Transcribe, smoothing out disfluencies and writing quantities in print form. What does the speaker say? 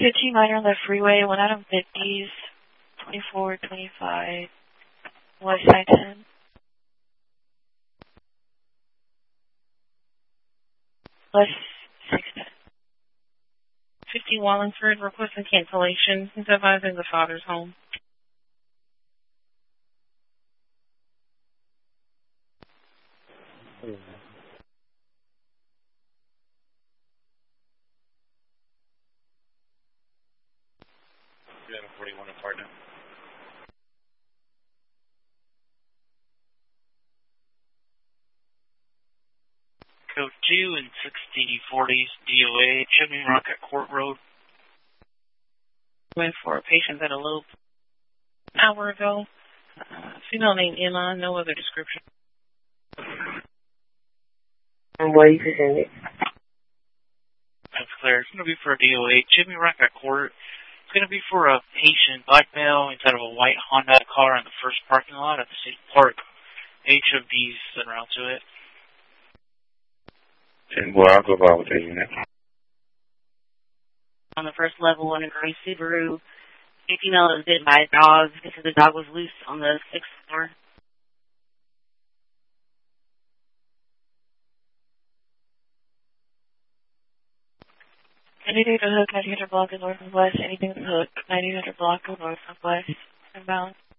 15 minor on the freeway, one out of 50s, 24, 25, west side 10. West 610. 50 Wallingford, requesting cancellation. He's advising the father's home. We have a 41 apartment. Code 2 and 6040s DOA, Chimney Rock at Court Road. Went for a patient that eloped an hour ago. Female named Emma, no other description. What you presented? That's clear. It's going to be for a DOA, Chimney Rock at Court. It's going to be for a patient, black male, inside of a white Honda car in the first parking lot at the State Park. HOD's en route to it. And well, I'll go by with that unit. On the first level in a gray Subaru, a female that was bitten by a dog because the dog was loose on the 6th floor. Anything to hook, 1900 block of north and west, anything to hook, 1900 block of north and west, inbound.